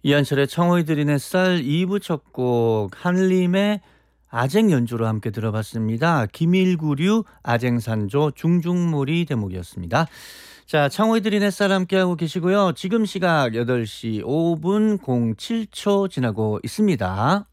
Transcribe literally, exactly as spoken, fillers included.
이한철의 청호이 들인 햇살 이 부 첫 곡 한림의 아쟁 연주로 함께 들어봤습니다. 김일구류 아쟁산조 중중몰이 대목이었습니다. 자, 청호이 들인 햇살 함께하고 계시고요. 지금 시각 여덟 시 오 분 공칠 초 지나고 있습니다.